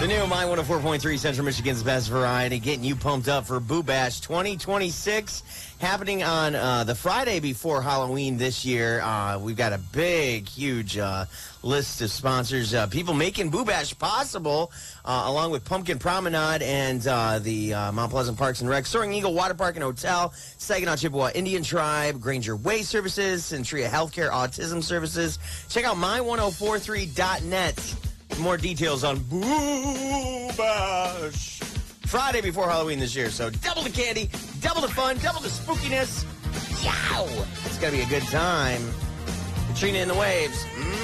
The new My 104.3 Central Michigan's best variety, getting you pumped up for Boo Bash 2026, happening on the Friday before Halloween this year. We've got a big, huge list of sponsors, people making Boo Bash possible, along with Pumpkin Promenade and the Mount Pleasant Parks and Rec, Soaring Eagle Water Park and Hotel, Saginaw Chippewa Indian Tribe, Granger Way Services, Centria Healthcare Autism Services. Check out my1043.net. More details on Boo Bash. Friday before Halloween this year. So double the candy, double the fun, double the spookiness. Yow! It's going to be a good time. Katrina in the Waves.